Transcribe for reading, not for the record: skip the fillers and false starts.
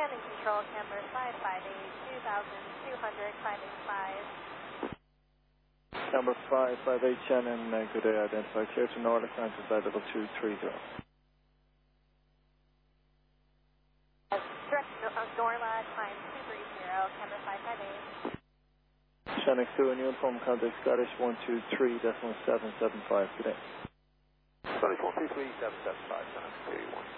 Shannon Control, camber 558, 2200, climbing 5. Number 558 Shannon, good day, identify clear to North Atlantic by level 230. Direct Norla, climb 230, camber 558. Shannon 2 and uniform contact Scottish 123.775, good day. Scottish 123.775, Shannon 2, 1.